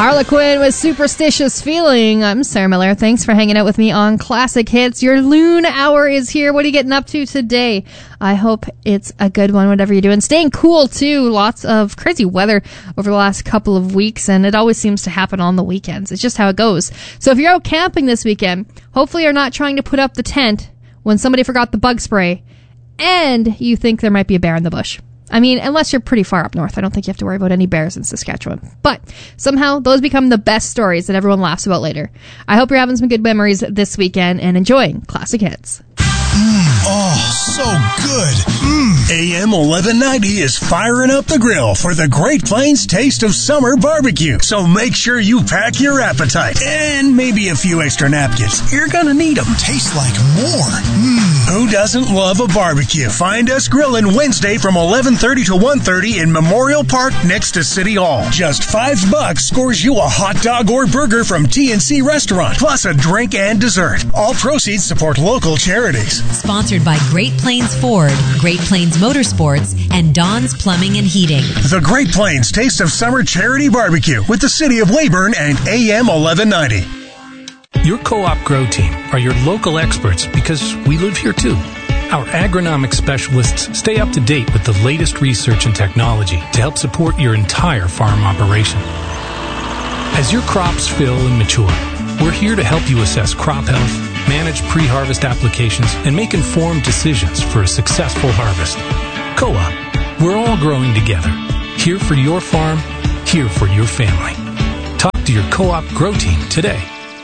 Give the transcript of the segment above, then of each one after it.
Harlequin with Superstitious Feeling. I'm Sarah Miller. Thanks for hanging out with me on Classic Hits. Your Loon Hour is here. What are you getting up to today? I hope it's a good one, whatever you're doing. Staying cool, too. Lots of crazy weather over the last couple of weeks, and it always seems to happen on the weekends. It's just how it goes. So if you're out camping this weekend, hopefully you're not trying to put up the tent when somebody forgot the bug spray and you think there might be a bear in the bush. I mean, unless you're pretty far up north, I don't think you have to worry about any bears in Saskatchewan. But somehow, those become the best stories that everyone laughs about later. I hope you're having some good memories this weekend and enjoying Classic Hits. So good. AM 1190 is firing up the grill for the Great Plains Taste of Summer Barbecue. So make sure you pack your appetite and maybe a few extra napkins. You're gonna need them. Tastes like more. Who doesn't love a barbecue? Find us grilling Wednesday from 11:30 to 1:30 in Memorial Park next to City Hall. Just $5 scores you a hot dog or burger from TNC Restaurant, plus a drink and dessert. All proceeds support local charities. Sponsored by Great Plains Ford, Great Plains Motorsports, and Don's Plumbing and Heating. The Great Plains Taste of Summer Charity Barbecue with the City of Weyburn and AM 1190. Your Co-op Grow team are your local experts because we live here too. Our agronomic specialists stay up to date with the latest research and technology to help support your entire farm operation. As your crops fill and mature, we're here to help you assess crop health, manage pre-harvest applications, and make informed decisions for a successful harvest. Co-op, we're all growing together. Here for your farm, here for your family. Talk to your Co-op Grow team today.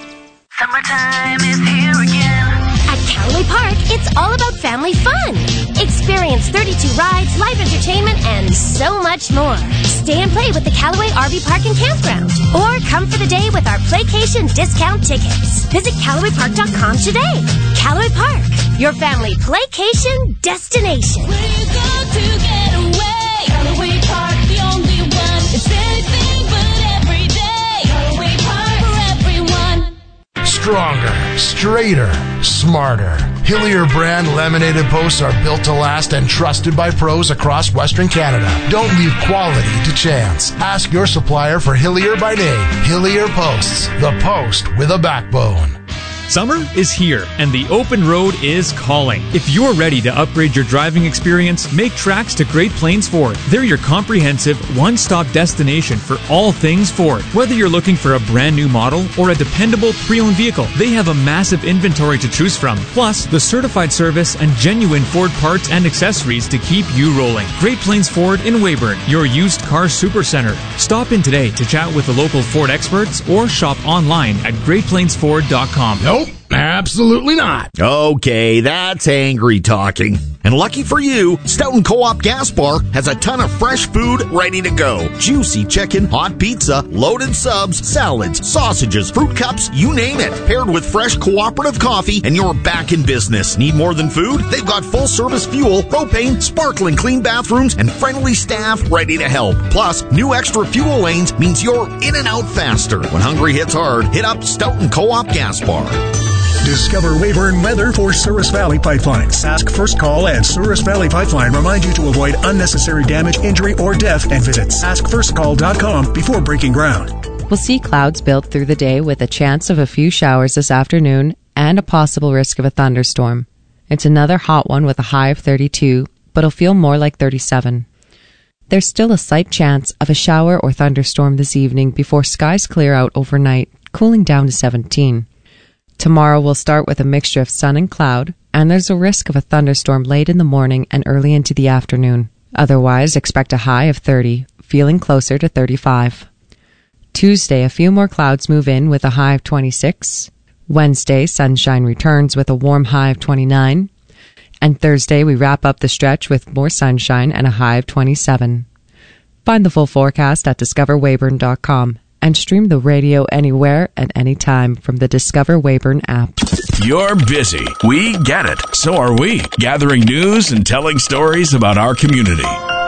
Summertime is here again. At Callaway Park, it's all about family fun. Experience 32 rides, live entertainment, and so much more. Stay and play with the Callaway RV Park and Campground. Or come for the day with our Playcation discount tickets. Visit CallawayPark.com today. Callaway Park, your family Playcation destination. Where you go to get away? Callaway Park, the only one. It's anything but every day. Callaway Park for everyone. Stronger, straighter, smarter. Hillier brand laminated posts are built to last and trusted by pros across Western Canada. Don't leave quality to chance. Ask your supplier for Hillier by name. Hillier Posts, the post with a backbone. Summer is here, and the open road is calling. If you're ready to upgrade your driving experience, make tracks to Great Plains Ford. They're your comprehensive, one-stop destination for all things Ford. Whether you're looking for a brand new model or a dependable pre-owned vehicle, they have a massive inventory to choose from. Plus, the certified service and genuine Ford parts and accessories to keep you rolling. Great Plains Ford in Weyburn, your used car supercenter. Stop in today to chat with the local Ford experts or shop online at greatplainsford.com. Nope, absolutely not. Okay, that's angry talking. And lucky for you, Stoughton Co-op Gas Bar has a ton of fresh food ready to go. Juicy chicken, hot pizza, loaded subs, salads, sausages, fruit cups, you name it. Paired with fresh cooperative coffee, and you're back in business. Need more than food? They've got full-service fuel, propane, sparkling clean bathrooms, and friendly staff ready to help. Plus, new extra fuel lanes means you're in and out faster. When hungry hits hard, hit up Stoughton Co-op Gas Bar. Discover Weyburn weather for Souris Valley Pipeline. Sask First Call and Souris Valley Pipeline remind you to avoid unnecessary damage, injury, or death, and visit saskfirstcall.com before breaking ground. We'll see clouds build through the day with a chance of a few showers this afternoon and a possible risk of a thunderstorm. It's another hot one with a high of 32, but it'll feel more like 37. There's still a slight chance of a shower or thunderstorm this evening before skies clear out overnight, cooling down to 17. Tomorrow will start with a mixture of sun and cloud, and there's a risk of a thunderstorm late in the morning and early into the afternoon. Otherwise, expect a high of 30, feeling closer to 35. Tuesday, a few more clouds move in with a high of 26. Wednesday, sunshine returns with a warm high of 29. And Thursday, we wrap up the stretch with more sunshine and a high of 27. Find the full forecast at discoverweyburn.com. And stream the radio anywhere and anytime from the Discover Weyburn app. You're busy. We get it. So are we. Gathering news and telling stories about our community.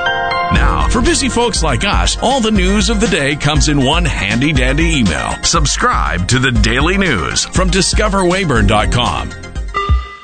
Now, for busy folks like us, all the news of the day comes in one handy-dandy email. Subscribe to the Daily News from discoverweyburn.com.